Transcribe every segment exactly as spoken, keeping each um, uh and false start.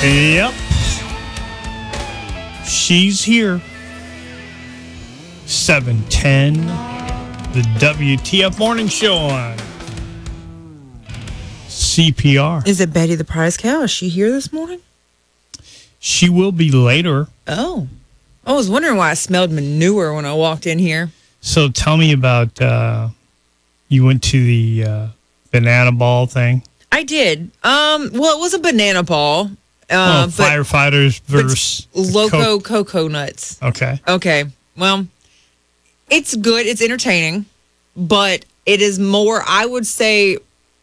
Yep. She's here. seven ten, the W T F Morning Show on C P R. Is it Betty the Prize Cow? Is she here this morning? She will be later. Oh. I was wondering why I smelled manure when I walked in here. So tell me about, uh, you went to the uh, banana ball thing? I did. Um, well, it was a banana ball. Uh, Uh, oh, firefighters versus Loco Coke. Cocoa Nuts. Okay. Okay. Well, it's good. It's entertaining. But it is more, I would say,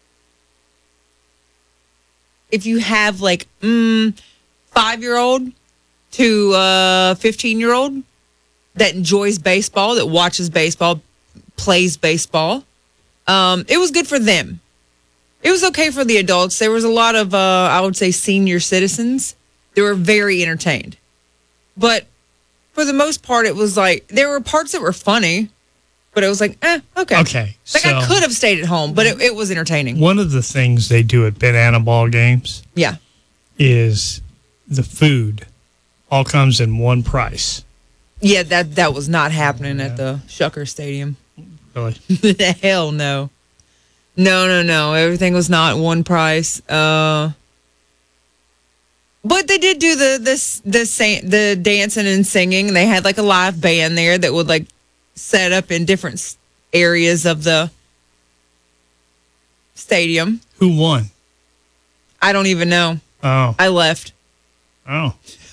if you have like mm, five-year-old to uh, fifteen-year-old that enjoys baseball, that watches baseball, plays baseball, um, it was good for them. It was okay for the adults. There was a lot of, uh, I would say, senior citizens. They were very entertained. But for the most part, it was like, there were parts that were funny, but it was like, eh, okay. Okay. Like so I could have stayed at home, but it, it was entertaining. One of the things they do at banana ball games Yeah. is the food all comes in one price. Yeah, that, that was not happening at the Shucker Stadium. Really? Hell no. No, no, no. Everything was not one price. Uh, but they did do the this the sa- the dancing and singing. They had like a live band there that would like set up in different s- areas of the stadium. Who won? I don't even know. Oh. I left. Oh.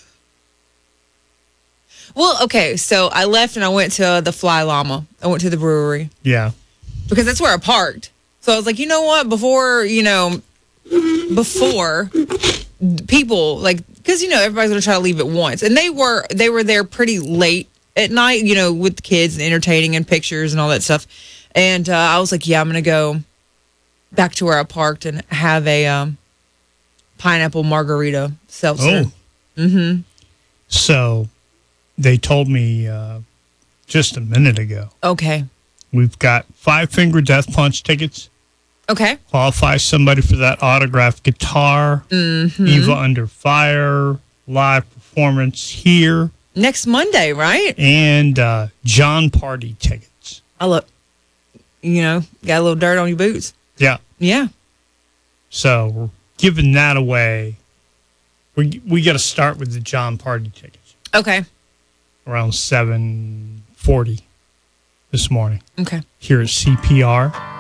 Well, okay, so I left and I went to the Fly Llama. I went to the brewery Yeah. because that's where I parked. So I was like, you know what? Before, you know, before people, like, because, you know, everybody's going to try to leave at once. And they were, they were there pretty late at night, you know, with the kids and entertaining and pictures and all that stuff. And uh, I was like, yeah, I'm going to go back to where I parked and have a um, pineapple margarita seltzer. Oh. Mm-hmm. So they told me uh, just a minute ago, Okay. we've got Five Finger Death Punch tickets. Okay. Qualify somebody for that autographed guitar. Mm-hmm. Eva Under Fire live performance here. Next Monday, right? And uh, John Party tickets. I look, you know, got a little dirt on your boots. Yeah. Yeah. So we're giving that away. We we got to start with the John Party tickets Okay. around seven forty this morning Okay. here at C P R.